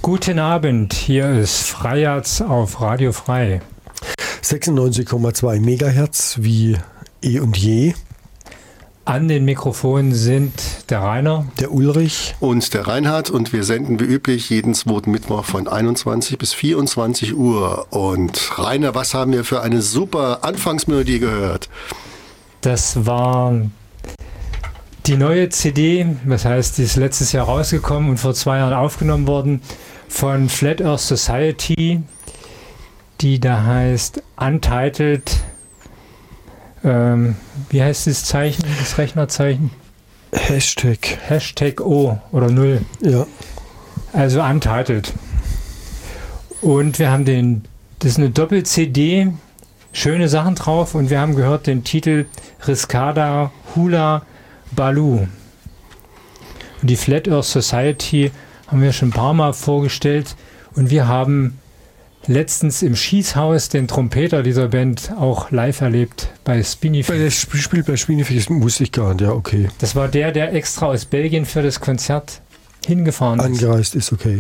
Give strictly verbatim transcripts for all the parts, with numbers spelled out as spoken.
Guten Abend, hier ist Freijazz auf Radio Frei. sechsundneunzig Komma zwei Megahertz wie eh und je. An den Mikrofonen sind der Rainer, der Ulrich und der Reinhard, und wir senden wie üblich jeden zweiten Mittwoch von einundzwanzig bis vierundzwanzig Uhr. Und Rainer, was haben wir für eine super Anfangsmelodie gehört? Das war die neue C D, das heißt, die ist letztes Jahr rausgekommen und vor zwei Jahren aufgenommen worden von Flat Earth Society, die da heißt Untitled. Ähm, wie heißt das Zeichen, das Rechnerzeichen? Hashtag. Hashtag O oder null. Ja. Also Untitled. Und wir haben den, das ist eine Doppel-C D, schöne Sachen drauf, und wir haben gehört den Titel Riscada Hula Baloo. Und die Flat Earth Society haben wir schon ein paar Mal vorgestellt, und wir haben letztens im Schießhaus den Trompeter dieser Band auch live erlebt bei Spinifex. Das Spiel bei Spinifex wusste ich gar nicht, ja, okay. Das war der, der extra aus Belgien für das Konzert hingefahren ist. Angereist ist, okay.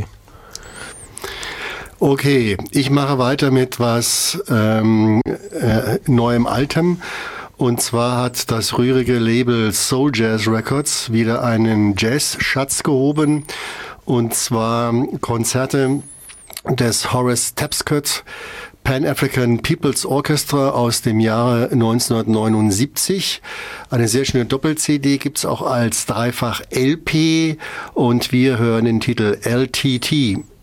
Okay, ich mache weiter mit was ähm, äh, neuem Altem. Und zwar hat das rührige Label Soul Jazz Records wieder einen Jazz-Schatz gehoben. Und zwar Konzerte des Horace Tapscott Pan-African People's Orchestra aus dem Jahre neunzehnhundertneunundsiebzig. Eine sehr schöne Doppel-C D gibt's auch als Dreifach-L P, und wir hören den Titel L T T.